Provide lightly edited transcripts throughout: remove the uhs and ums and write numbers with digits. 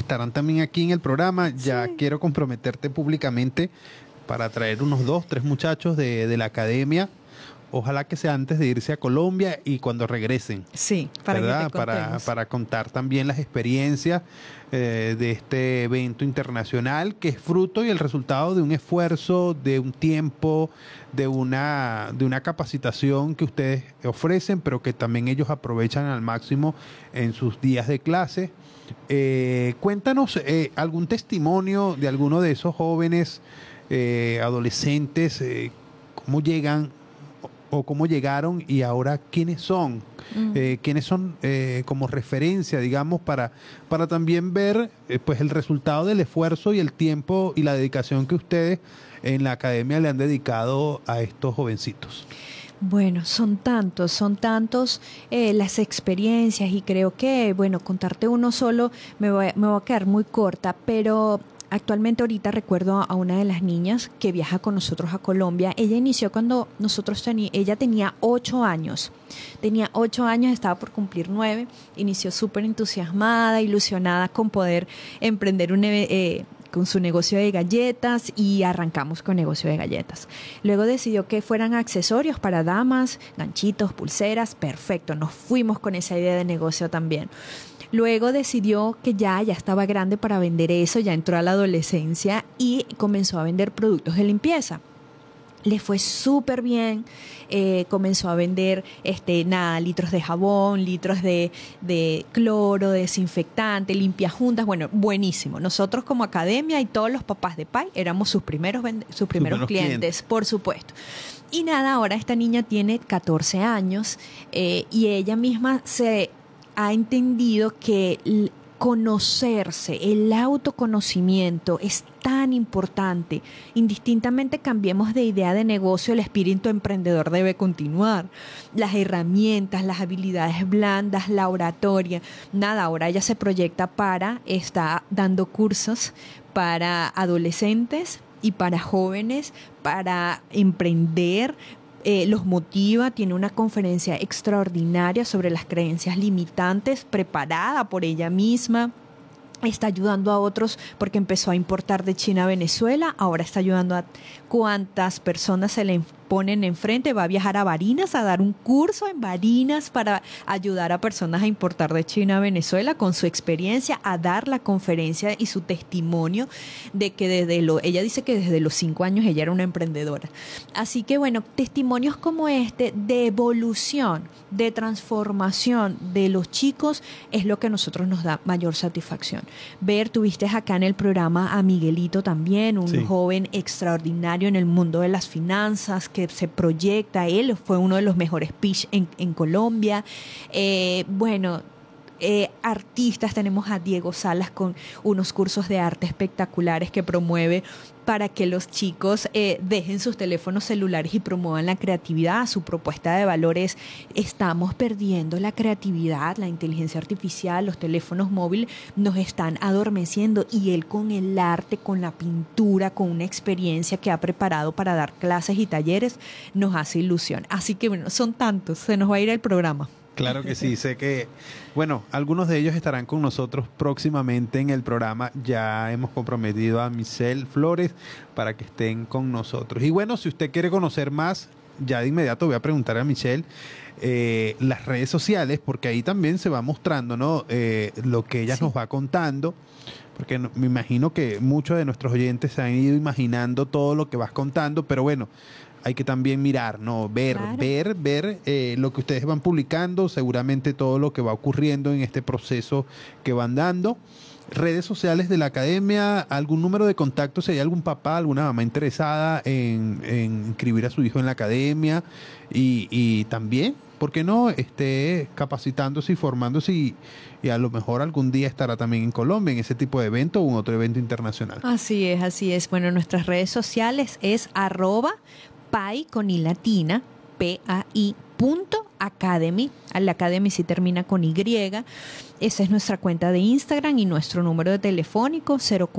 estarán también aquí en el programa. Ya Sí. quiero comprometerte públicamente para traer unos 2, 3 muchachos de la academia. Ojalá que sea antes de irse a Colombia y cuando regresen. Sí, para que ¿Verdad? te contemos. Para contar también las experiencias de este evento internacional que es fruto y el resultado de un esfuerzo, de un tiempo, de una capacitación que ustedes ofrecen, pero que también ellos aprovechan al máximo en sus días de clase. Cuéntanos algún testimonio de alguno de esos jóvenes adolescentes, cómo llegan o cómo llegaron y ahora quiénes son. Quiénes son como referencia, digamos, para también ver pues el resultado del esfuerzo y el tiempo y la dedicación que ustedes en la academia le han dedicado a estos jovencitos. Bueno, son tantos las experiencias y creo que, bueno, contarte uno solo me voy a quedar muy corta, pero actualmente ahorita recuerdo a una de las niñas que viaja con nosotros a Colombia. Ella inició cuando ella tenía 8 años. Tenía 8 años, estaba por cumplir 9. Inició súper entusiasmada, ilusionada con poder emprender con su negocio de galletas y arrancamos con negocio de galletas. Luego decidió que fueran accesorios para damas, ganchitos, pulseras, perfecto, nos fuimos con esa idea de negocio también. Luego decidió que ya estaba grande para vender eso, ya entró a la adolescencia y comenzó a vender productos de limpieza. Le fue súper bien, comenzó a vender litros de jabón, litros de cloro, desinfectante, limpiajuntas, bueno, buenísimo. Nosotros como academia y todos los papás de PAI éramos sus primeros clientes, por supuesto. Y nada, ahora esta niña tiene 14 años y ella misma se ha entendido que conocerse, el autoconocimiento es tan importante. Indistintamente cambiemos de idea de negocio, el espíritu emprendedor debe continuar. Las herramientas, las habilidades blandas, la oratoria. Nada, ahora ella se proyecta está dando cursos para adolescentes y para jóvenes, para emprender. Los motiva, tiene una conferencia extraordinaria sobre las creencias limitantes preparada por ella misma. Está ayudando a otros porque empezó a importar de China a Venezuela, ahora está ayudando a cuantas personas se le ponen enfrente, va a viajar a Barinas a dar un curso en Barinas para ayudar a personas a importar de China a Venezuela con su experiencia, a dar la conferencia y su testimonio de que ella dice que desde los 5 años ella era una emprendedora. Así que bueno, testimonios como este de evolución, de transformación de los chicos es lo que a nosotros nos da mayor satisfacción. Tuviste acá en el programa a Miguelito también, un joven extraordinario en el mundo de las finanzas, que se proyecta, él fue uno de los mejores pitch en Colombia. Artistas, tenemos a Diego Salas con unos cursos de arte espectaculares que promueve para que los chicos dejen sus teléfonos celulares y promuevan la creatividad. Su propuesta de valor es: estamos perdiendo la creatividad, la inteligencia artificial, los teléfonos móviles nos están adormeciendo, y él con el arte, con la pintura, con una experiencia que ha preparado para dar clases y talleres, nos hace ilusión. Así que bueno, son tantos, se nos va a ir el programa. Claro que sí, sé que, bueno, algunos de ellos estarán con nosotros próximamente en el programa. Ya hemos comprometido a Michelle Flores para que estén con nosotros. Y bueno, si usted quiere conocer más, ya de inmediato voy a preguntar a Michelle las redes sociales, porque ahí también se va mostrando, ¿no? Lo que ella nos va contando, porque me imagino que muchos de nuestros oyentes se han ido imaginando todo lo que vas contando, pero bueno, hay que también mirar, ¿no? Ver lo que ustedes van publicando, seguramente todo lo que va ocurriendo en este proceso que van dando. Redes sociales de la academia, algún número de contacto si hay algún papá, alguna mamá interesada en inscribir a su hijo en la academia y también, ¿por qué no? Esté capacitándose y formándose y a lo mejor algún día estará también en Colombia en ese tipo de evento o en otro evento internacional. Así es, así es. Bueno, nuestras redes sociales es @PAI con i latina, PAI Academy. La Academy sí termina con Y. Esa es nuestra cuenta de Instagram y nuestro número de telefónico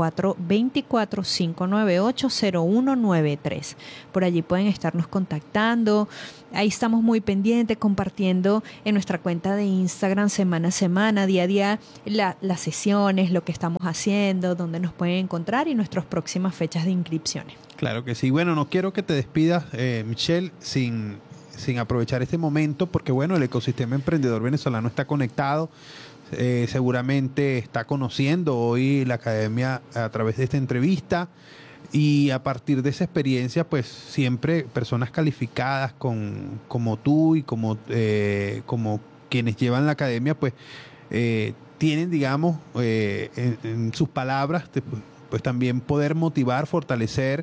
0424-598-0193. Por allí pueden estarnos contactando. Ahí estamos muy pendientes, compartiendo en nuestra cuenta de Instagram semana a semana, día a día, las sesiones, lo que estamos haciendo, dónde nos pueden encontrar y nuestras próximas fechas de inscripciones. Claro que sí. Bueno, no quiero que te despidas, Michelle, sin aprovechar este momento, porque bueno, el ecosistema emprendedor venezolano está conectado. Seguramente está conociendo hoy la academia a través de esta entrevista, y a partir de esa experiencia, pues siempre personas calificadas como tú y como quienes llevan la academia, pues tienen, digamos, en sus palabras, pues también poder motivar, fortalecer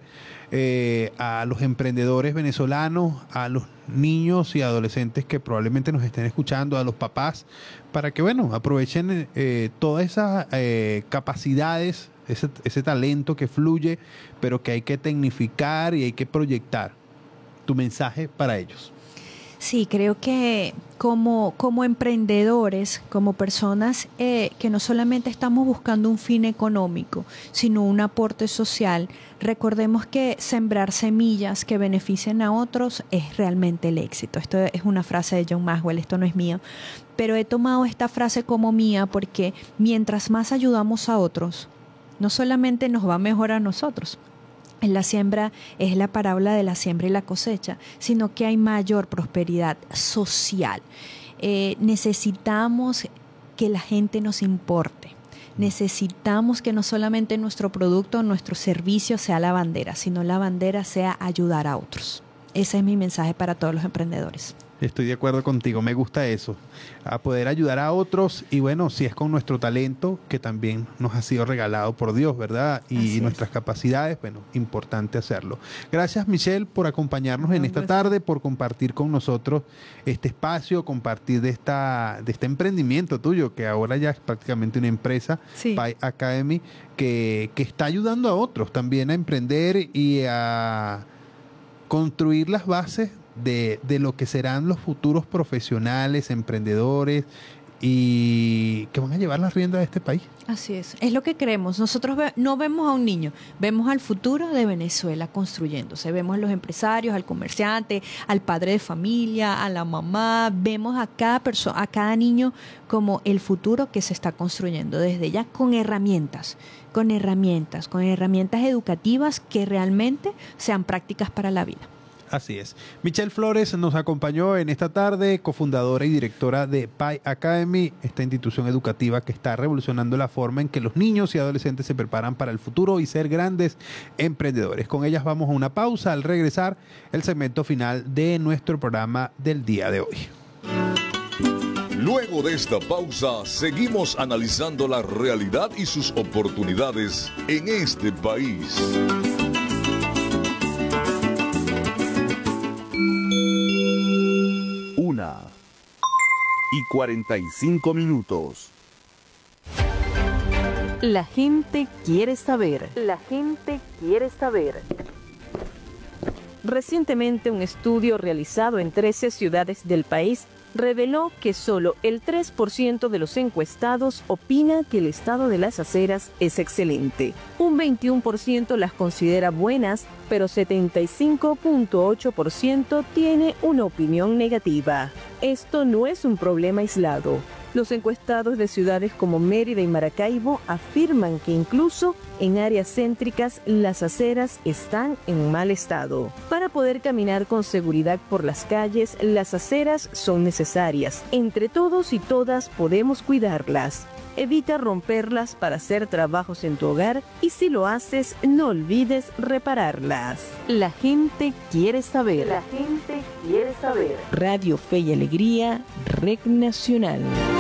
a los emprendedores venezolanos, a los niños y adolescentes que probablemente nos estén escuchando, a los papás, para que, bueno, aprovechen todas esas capacidades, ese talento que fluye, pero que hay que tecnificar y hay que proyectar. Tu mensaje para ellos. Sí, creo que como emprendedores, como personas que no solamente estamos buscando un fin económico, sino un aporte social, recordemos que sembrar semillas que beneficien a otros es realmente el éxito. Esto es una frase de John Maxwell, esto no es mío, pero he tomado esta frase como mía porque mientras más ayudamos a otros, no solamente nos va mejor a nosotros. En la siembra es la parábola de la siembra y la cosecha, sino que hay mayor prosperidad social. Necesitamos que la gente nos importe. Necesitamos que no solamente nuestro producto, nuestro servicio sea la bandera, sino la bandera sea ayudar a otros. Ese es mi mensaje para todos los emprendedores. Estoy de acuerdo contigo, me gusta eso, a poder ayudar a otros, y bueno, si es con nuestro talento, que también nos ha sido regalado por Dios, ¿verdad? Y nuestras capacidades, bueno, importante hacerlo. Gracias, Michelle, por acompañarnos en esta tarde, por compartir con nosotros este espacio, compartir de este emprendimiento tuyo, que ahora ya es prácticamente una empresa, Pi Academy, que está ayudando a otros también a emprender y a construir las bases de lo que serán los futuros profesionales, emprendedores, y que van a llevar las riendas de este país. Así es lo que creemos. Nosotros no vemos a un niño, vemos al futuro de Venezuela construyéndose. Vemos a los empresarios, al comerciante, al padre de familia, a la mamá. Vemos a cada persona, a cada niño como el futuro que se está construyendo desde ya, con herramientas educativas que realmente sean prácticas para la vida. Así es. Michelle Flores nos acompañó en esta tarde, cofundadora y directora de Pi Academy, esta institución educativa que está revolucionando la forma en que los niños y adolescentes se preparan para el futuro y ser grandes emprendedores. Con ellas vamos a una pausa. Al regresar, el segmento final de nuestro programa del día de hoy. Luego de esta pausa, seguimos analizando la realidad y sus oportunidades en este país. 1:45. La gente quiere saber. La gente quiere saber. Recientemente, un estudio realizado en 13 ciudades del país reveló que solo el 3% de los encuestados opina que el estado de las aceras es excelente. Un 21% las considera buenas, pero 75.8% tiene una opinión negativa. Esto no es un problema aislado. Los encuestados de ciudades como Mérida y Maracaibo afirman que incluso en áreas céntricas las aceras están en mal estado. Para poder caminar con seguridad por las calles, las aceras son necesarias. Entre todos y todas podemos cuidarlas. Evita romperlas para hacer trabajos en tu hogar y si lo haces, no olvides repararlas. La gente quiere saber. La gente quiere saber. Radio Fe y Alegría, Red Nacional.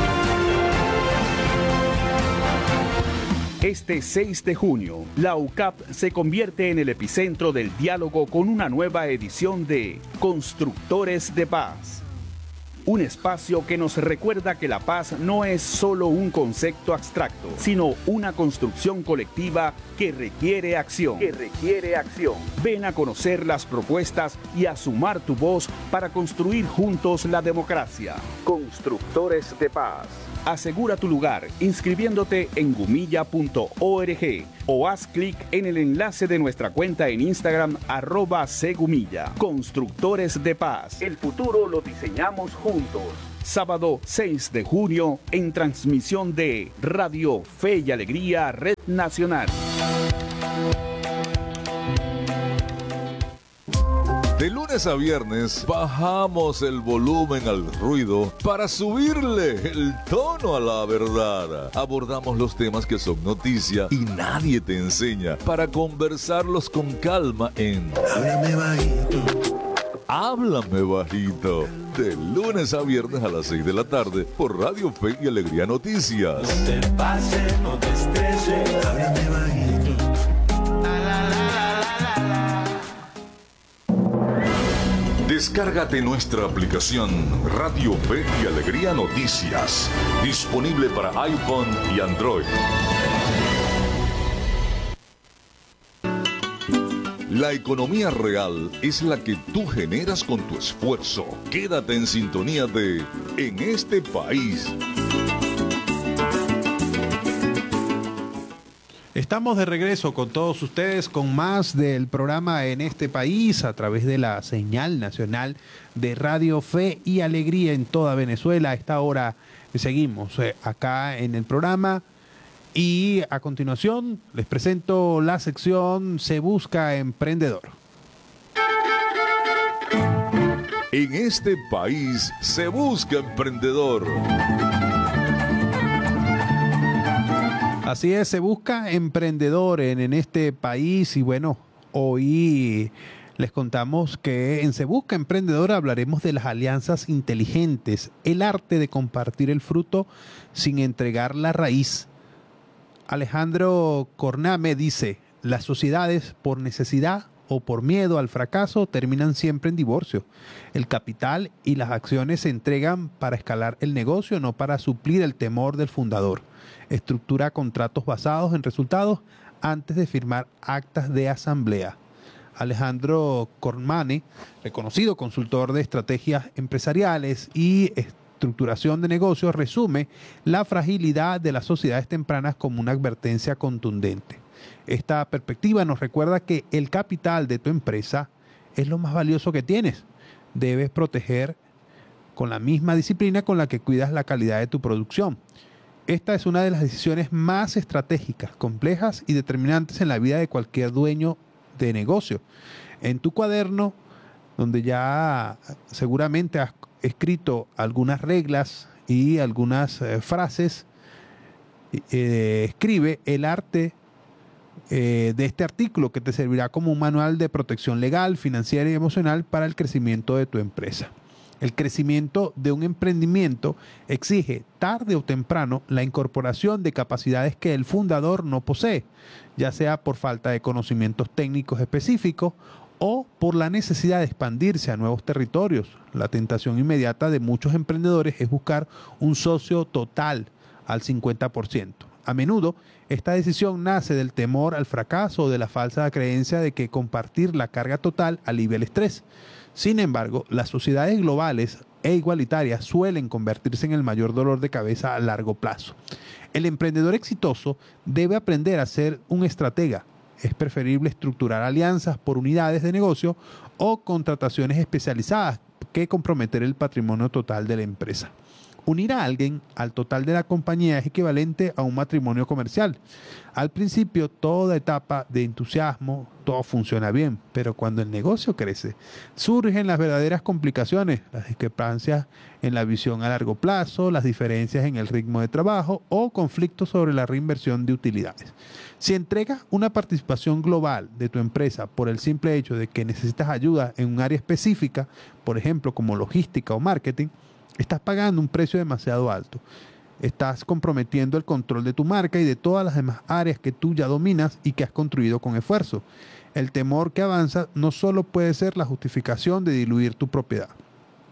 Este 6 de junio, la UCAP se convierte en el epicentro del diálogo con una nueva edición de Constructores de Paz. un espacio que nos recuerda que la paz no es solo un concepto abstracto, sino una construcción colectiva que requiere acción. Ven a conocer las propuestas y a sumar tu voz para construir juntos la democracia. Constructores de Paz. Asegura tu lugar inscribiéndote en gumilla.org o haz clic en el enlace de nuestra cuenta en Instagram @cgumilla. Constructores de Paz. El futuro lo diseñamos juntos. Sábado 6 de junio en transmisión de Radio Fe y Alegría Red Nacional. De lunes a viernes bajamos el volumen al ruido para subirle el tono a la verdad. Abordamos los temas que son noticia y nadie te enseña para conversarlos con calma en Háblame Bajito. Háblame Bajito. De lunes a viernes a las 6 de la tarde por Radio Fe y Alegría Noticias. No te pases, no te estreses. Háblame bajito. Descárgate nuestra aplicación Radio Fe y Alegría Noticias, disponible para iPhone y Android. La economía real es la que tú generas con tu esfuerzo. Quédate en sintonía de En este país. Estamos de regreso con todos ustedes con más del programa En este país a través de la señal nacional de Radio Fe y Alegría en toda Venezuela. A esta hora seguimos acá en el programa y a continuación les presento la sección Se Busca Emprendedor. En este país se busca emprendedor. Así es, se busca emprendedor en este país y bueno, hoy les contamos que en Se Busca Emprendedor hablaremos de las alianzas inteligentes, el arte de compartir el fruto sin entregar la raíz. Alejandro Corname dice, las sociedades por necesidad o por miedo al fracaso terminan siempre en divorcio. El capital y las acciones se entregan para escalar el negocio, no para suplir el temor del fundador. Estructura contratos basados en resultados antes de firmar actas de asamblea. Alejandro Corname, reconocido consultor de estrategias empresariales y estructuración de negocios, resume la fragilidad de las sociedades tempranas como una advertencia contundente. Esta perspectiva nos recuerda que el capital de tu empresa es lo más valioso que tienes. Debes proteger con la misma disciplina con la que cuidas la calidad de tu producción. Esta es una de las decisiones más estratégicas, complejas y determinantes en la vida de cualquier dueño de negocio. En tu cuaderno, donde ya seguramente has escrito algunas reglas y algunas frases, escribe el arte de este artículo que te servirá como un manual de protección legal, financiera y emocional para el crecimiento de tu empresa. El crecimiento de un emprendimiento exige tarde o temprano la incorporación de capacidades que el fundador no posee, ya sea por falta de conocimientos técnicos específicos o por la necesidad de expandirse a nuevos territorios. La tentación inmediata de muchos emprendedores es buscar un socio total al 50%. A menudo, esta decisión nace del temor al fracaso o de la falsa creencia de que compartir la carga total alivia el estrés. Sin embargo, las sociedades globales e igualitarias suelen convertirse en el mayor dolor de cabeza a largo plazo. El emprendedor exitoso debe aprender a ser un estratega. Es preferible estructurar alianzas por unidades de negocio o contrataciones especializadas que comprometer el patrimonio total de la empresa. Unir a alguien al total de la compañía es equivalente a un matrimonio comercial. Al principio, toda etapa de entusiasmo, todo funciona bien, pero cuando el negocio crece, surgen las verdaderas complicaciones, las discrepancias en la visión a largo plazo, las diferencias en el ritmo de trabajo o conflictos sobre la reinversión de utilidades. Si entregas una participación global de tu empresa por el simple hecho de que necesitas ayuda en un área específica, por ejemplo como logística o marketing, estás pagando un precio demasiado alto. Estás comprometiendo el control de tu marca y de todas las demás áreas que tú ya dominas y que has construido con esfuerzo. El temor que avanza no solo puede ser la justificación de diluir tu propiedad.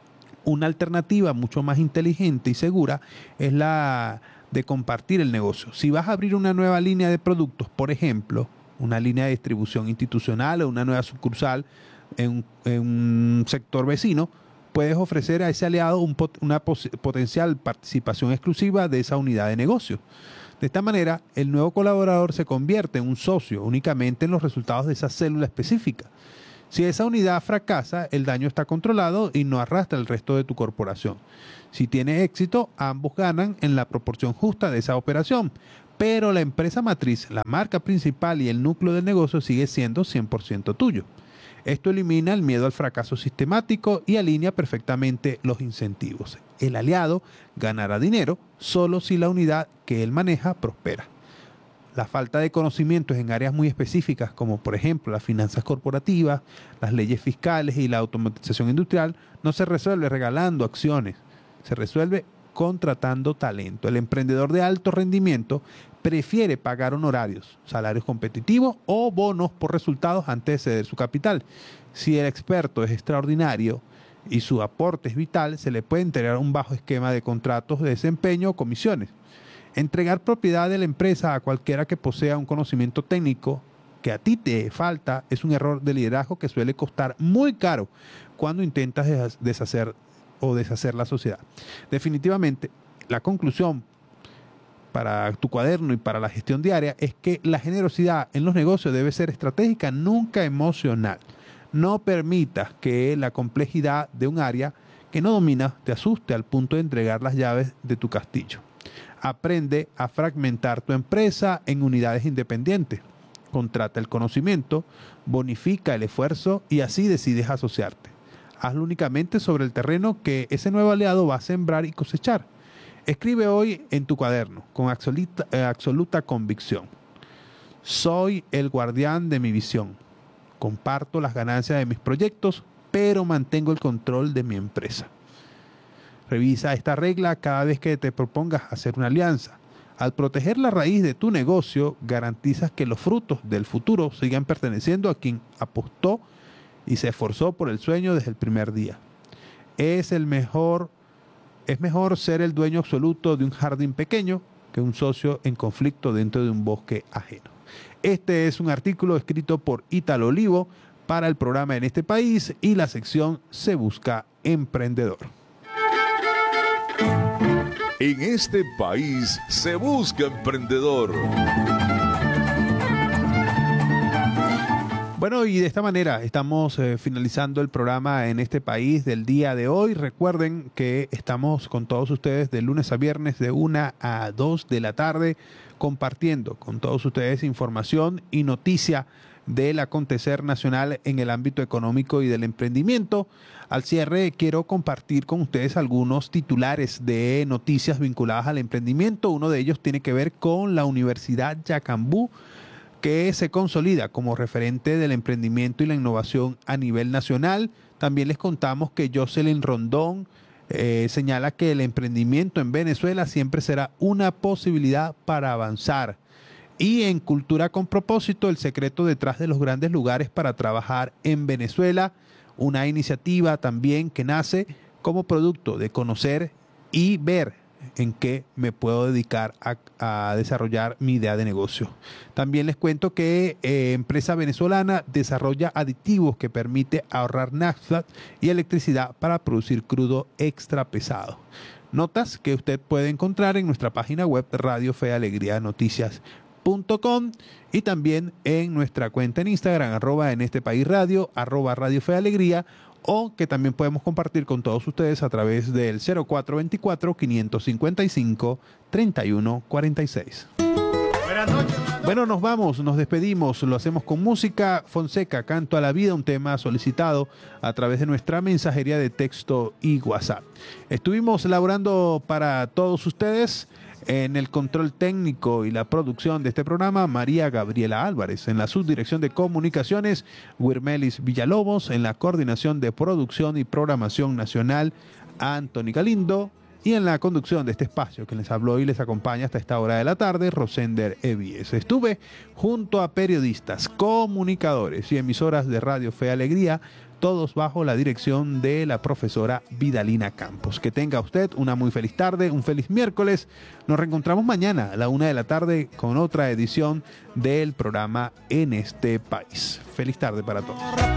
Una alternativa mucho más inteligente y segura es la de compartir el negocio. Si vas a abrir una nueva línea de productos, por ejemplo, una línea de distribución institucional o una nueva sucursal en un sector vecino, puedes ofrecer a ese aliado una potencial participación exclusiva de esa unidad de negocio. De esta manera, el nuevo colaborador se convierte en un socio únicamente en los resultados de esa célula específica. Si esa unidad fracasa, el daño está controlado y no arrastra el resto de tu corporación. Si tiene éxito, ambos ganan en la proporción justa de esa operación, pero la empresa matriz, la marca principal y el núcleo del negocio sigue siendo 100% tuyo. Esto elimina el miedo al fracaso sistemático y alinea perfectamente los incentivos. El aliado ganará dinero solo si la unidad que él maneja prospera. La falta de conocimientos en áreas muy específicas, como por ejemplo las finanzas corporativas, las leyes fiscales y la automatización industrial, no se resuelve regalando acciones, se resuelve contratando talento. El emprendedor de alto rendimiento prefiere pagar honorarios, salarios competitivos o bonos por resultados antes de ceder su capital. Si el experto es extraordinario y su aporte es vital, se le puede entregar un bajo esquema de contratos de desempeño o comisiones. Entregar propiedad de la empresa a cualquiera que posea un conocimiento técnico que a ti te falta es un error de liderazgo que suele costar muy caro cuando intentas deshacer la sociedad. Definitivamente, la conclusión para tu cuaderno y para la gestión diaria es que la generosidad en los negocios debe ser estratégica, nunca emocional. No permitas que la complejidad de un área que no dominas te asuste al punto de entregar las llaves de tu castillo. Aprende a fragmentar tu empresa en unidades independientes. Contrata el conocimiento, bonifica el esfuerzo y así decides asociarte. Hazlo únicamente sobre el terreno que ese nuevo aliado va a sembrar y cosechar. Escribe hoy en tu cuaderno con absoluta convicción. Soy el guardián de mi visión. Comparto las ganancias de mis proyectos, pero mantengo el control de mi empresa. Revisa esta regla cada vez que te propongas hacer una alianza. Al proteger la raíz de tu negocio, garantizas que los frutos del futuro sigan perteneciendo a quien apostó y se esforzó por el sueño desde el primer día. Es mejor ser el dueño absoluto de un jardín pequeño que un socio en conflicto dentro de un bosque ajeno. Este es un artículo escrito por Ítalo Olivo para el programa En este País y la sección Se Busca Emprendedor. En este país se busca emprendedor. Bueno, y de esta manera estamos finalizando el programa En este País del día de hoy. Recuerden que estamos con todos ustedes de lunes a viernes de 1 a 2 de la tarde compartiendo con todos ustedes información y noticia del acontecer nacional en el ámbito económico y del emprendimiento. Al cierre quiero compartir con ustedes algunos titulares de noticias vinculadas al emprendimiento. Uno de ellos tiene que ver con la Universidad Yacambú, que se consolida como referente del emprendimiento y la innovación a nivel nacional. También les contamos que Jocelyn Rondón señala que el emprendimiento en Venezuela siempre será una posibilidad para avanzar. Y en Cultura con Propósito, el secreto detrás de los grandes lugares para trabajar en Venezuela, una iniciativa también que nace como producto de conocer y ver en qué me puedo dedicar a desarrollar mi idea de negocio. También les cuento que empresa venezolana desarrolla aditivos que permite ahorrar nafta y electricidad para producir crudo extra pesado. Notas que usted puede encontrar en nuestra página web Radio Fe Alegría Noticias.com y también en nuestra cuenta en Instagram @en este país radio @Radio Fe Alegría, o que también podemos compartir con todos ustedes a través del 0424-555-3146. Buenas noches. Bueno, nos vamos, nos despedimos, lo hacemos con música. Fonseca, Canto a la Vida, un tema solicitado a través de nuestra mensajería de texto y WhatsApp. Estuvimos elaborando para todos ustedes en el control técnico y la producción de este programa, María Gabriela Álvarez. En la subdirección de comunicaciones, Wirmelis Villalobos. En la coordinación de producción y programación nacional, Anthony Galindo. Y en la conducción de este espacio que les habló y les acompaña hasta esta hora de la tarde, Rosender Evies. Estuve junto a periodistas, comunicadores y emisoras de Radio Fe Alegría todos bajo la dirección de la profesora Vidalina Campos. Que tenga usted una muy feliz tarde, un feliz miércoles. Nos reencontramos mañana a la 1 de la tarde con otra edición del programa En este País. Feliz tarde para todos.